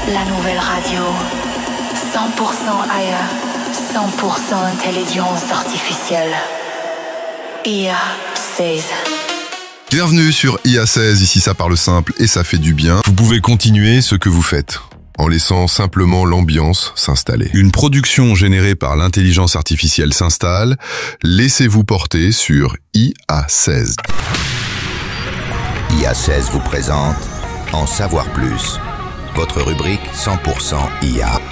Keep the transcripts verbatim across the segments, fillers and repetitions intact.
La nouvelle radio. cent pour cent A I, cent pour cent intelligence artificielle. I A seize. Bienvenue sur I A seize, ici ça parle simple et ça fait du bien. Vous pouvez continuer ce que vous faites, en laissant simplement l'ambiance s'installer. Une production générée par l'intelligence artificielle s'installe. Laissez-vous porter sur I A seize. I A seize vous présente En savoir plus, votre rubrique cent pour cent I A.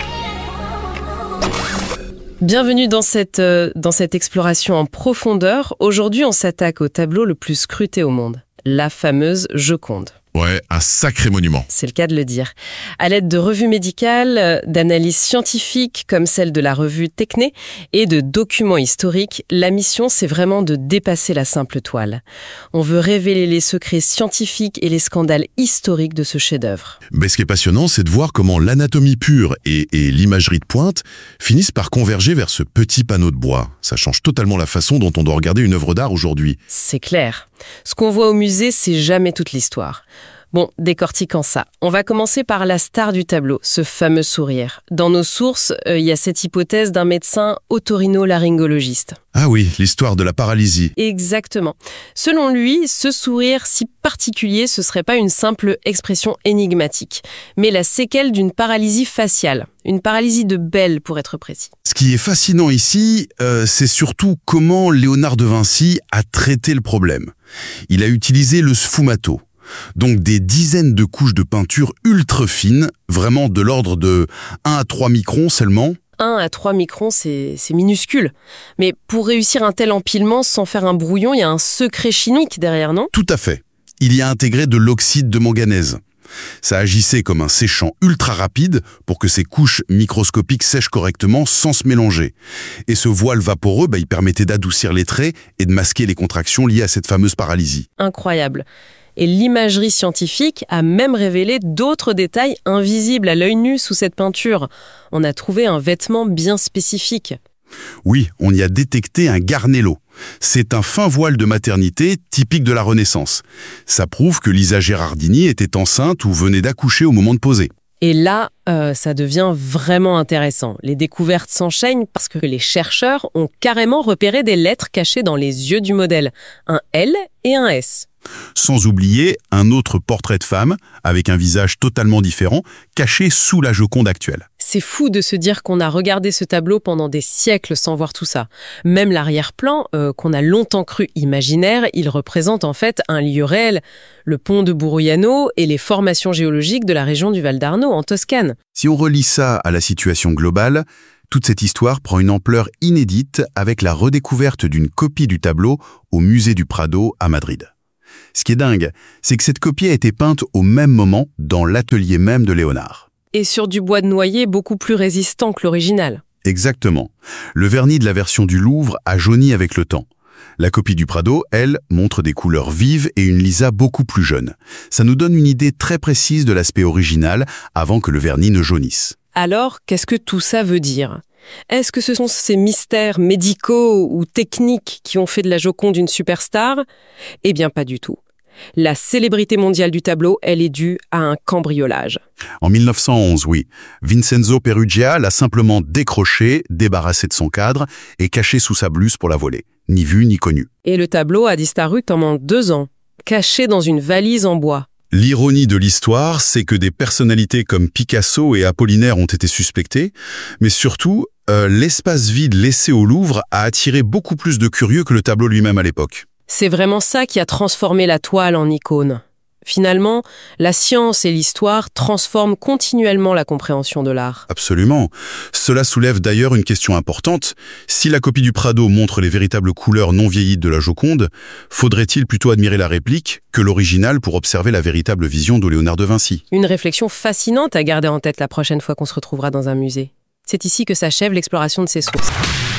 Bienvenue dans cette, euh, dans cette exploration en profondeur. Aujourd'hui, on s'attaque au tableau le plus scruté au monde, la fameuse Joconde. Ouais, un sacré monument. C'est le cas de le dire. À l'aide de revues médicales, d'analyses scientifiques comme celle de la revue Techné et de documents historiques, la mission, c'est vraiment de dépasser la simple toile. On veut révéler les secrets scientifiques et les scandales historiques de ce chef-d'œuvre. Mais ce qui est passionnant, c'est de voir comment l'anatomie pure et, et l'imagerie de pointe finissent par converger vers ce petit panneau de bois. Ça change totalement la façon dont on doit regarder une œuvre d'art aujourd'hui. C'est clair. Ce qu'on voit au musée, c'est jamais toute l'histoire. Bon, décortiquant ça, on va commencer par la star du tableau, ce fameux sourire. Dans nos sources, il euh, y a cette hypothèse d'un médecin otorhinolaryngologiste. Ah oui, l'histoire de la paralysie. Exactement. Selon lui, ce sourire si particulier, ce serait pas une simple expression énigmatique, mais la séquelle d'une paralysie faciale. Une paralysie de Bell, pour être précis. Ce qui est fascinant ici, euh, c'est surtout comment Léonard de Vinci a traité le problème. Il a utilisé le sfumato. Donc des dizaines de couches de peinture ultra fines, vraiment de l'ordre de un à trois microns seulement. un à trois microns, c'est, c'est minuscule. Mais pour réussir un tel empilement sans faire un brouillon, il y a un secret chimique derrière, non ? Tout à fait. Il y a intégré de l'oxyde de manganèse. Ça agissait comme un séchant ultra rapide pour que ces couches microscopiques sèchent correctement sans se mélanger. Et ce voile vaporeux, bah, il permettait d'adoucir les traits et de masquer les contractions liées à cette fameuse paralysie. Incroyable. Et l'imagerie scientifique a même révélé d'autres détails invisibles à l'œil nu sous cette peinture. On a trouvé un vêtement bien spécifique. Oui, on y a détecté un garnello. C'est un fin voile de maternité typique de la Renaissance. Ça prouve que Lisa Gérardini était enceinte ou venait d'accoucher au moment de poser. Et là, euh, ça devient vraiment intéressant. Les découvertes s'enchaînent parce que les chercheurs ont carrément repéré des lettres cachées dans les yeux du modèle. Un L et un S. Sans oublier un autre portrait de femme, avec un visage totalement différent, caché sous la Joconde actuelle. C'est fou de se dire qu'on a regardé ce tableau pendant des siècles sans voir tout ça. Même l'arrière-plan, euh, qu'on a longtemps cru imaginaire, il représente en fait un lieu réel, le pont de Buriano et les formations géologiques de la région du Val d'Arno, en Toscane. Si on relie ça à la situation globale, toute cette histoire prend une ampleur inédite avec la redécouverte d'une copie du tableau au musée du Prado à Madrid. Ce qui est dingue, c'est que cette copie a été peinte au même moment dans l'atelier même de Léonard. Et sur du bois de noyer beaucoup plus résistant que l'original. Exactement. Le vernis de la version du Louvre a jauni avec le temps. La copie du Prado, elle, montre des couleurs vives et une Lisa beaucoup plus jeune. Ça nous donne une idée très précise de l'aspect original avant que le vernis ne jaunisse. Alors, qu'est-ce que tout ça veut dire ? Est-ce que ce sont ces mystères médicaux ou techniques qui ont fait de la Joconde une superstar ? Eh bien, pas du tout. La célébrité mondiale du tableau, elle est due à un cambriolage. En mille neuf cent onze, oui. Vincenzo Peruggia l'a simplement décroché, débarrassé de son cadre et caché sous sa blouse pour la voler. Ni vu, ni connu. Et le tableau a disparu pendant deux ans, caché dans une valise en bois. L'ironie de l'histoire, c'est que des personnalités comme Picasso et Apollinaire ont été suspectées, mais surtout, euh, l'espace vide laissé au Louvre a attiré beaucoup plus de curieux que le tableau lui-même à l'époque. C'est vraiment ça qui a transformé la toile en icône. Finalement, la science et l'histoire transforment continuellement la compréhension de l'art. Absolument. Cela soulève d'ailleurs une question importante. Si la copie du Prado montre les véritables couleurs non vieillies de la Joconde, faudrait-il plutôt admirer la réplique que l'original pour observer la véritable vision de Léonard de Vinci ? Une réflexion fascinante à garder en tête la prochaine fois qu'on se retrouvera dans un musée. C'est ici que s'achève l'exploration de ces sources.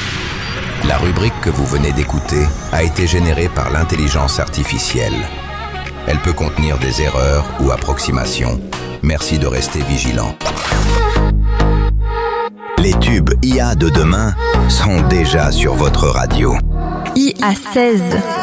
La rubrique que vous venez d'écouter a été générée par l'intelligence artificielle. Elle peut contenir des erreurs ou approximations. Merci de rester vigilant. Les tubes I A de demain sont déjà sur votre radio. I A seize.